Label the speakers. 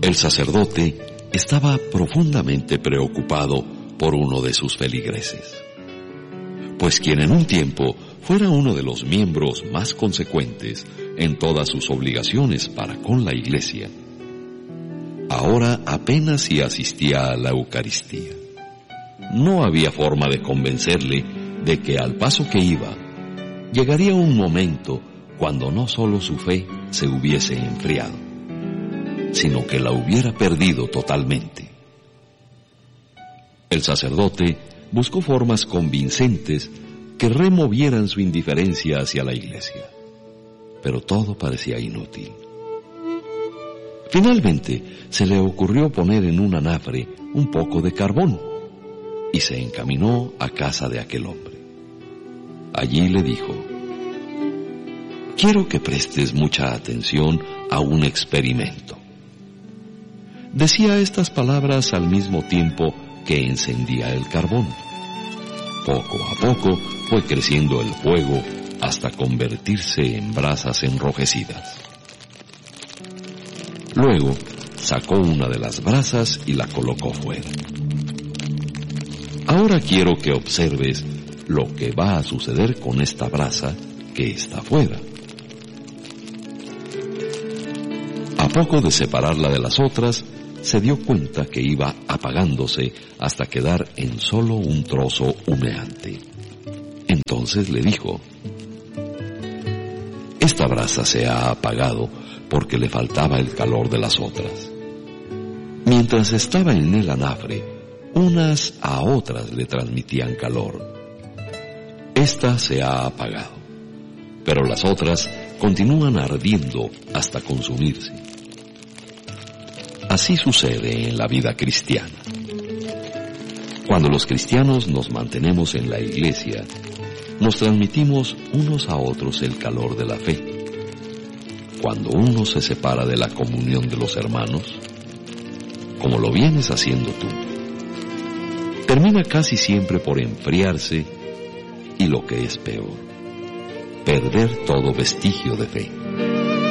Speaker 1: El sacerdote estaba profundamente preocupado por uno de sus feligreses, pues quien en un tiempo fuera uno de los miembros más consecuentes en todas sus obligaciones para con la Iglesia, ahora apenas si asistía a la Eucaristía. No había forma de convencerle de que al paso que iba, llegaría un momento cuando no solo su fe se hubiese enfriado, sino que la hubiera perdido totalmente. El sacerdote buscó formas convincentes que removieran su indiferencia hacia la Iglesia, pero todo parecía inútil. Finalmente se le ocurrió poner en un anafre un poco de carbón y se encaminó a casa de aquel hombre. Allí le dijo: «Quiero que prestes mucha atención a un experimento». Decía estas palabras al mismo tiempo que encendía el carbón. Poco a poco fue creciendo el fuego hasta convertirse en brasas enrojecidas. Luego sacó una de las brasas y la colocó fuera. Ahora quiero que observes lo que va a suceder con esta brasa que está fuera. A poco de separarla de las otras, se dio cuenta que iba apagándose hasta quedar en solo un trozo humeante. Entonces le dijo: «Esta brasa se ha apagado porque le faltaba el calor de las otras. Mientras estaba en el anafre, unas a otras le transmitían calor. Esta se ha apagado, pero las otras continúan ardiendo hasta consumirse». Así sucede en la vida cristiana. Cuando los cristianos nos mantenemos en la Iglesia, nos transmitimos unos a otros el calor de la fe. Cuando uno se separa de la comunión de los hermanos, como lo vienes haciendo tú, termina casi siempre por enfriarse y, lo que es peor, perder todo vestigio de fe.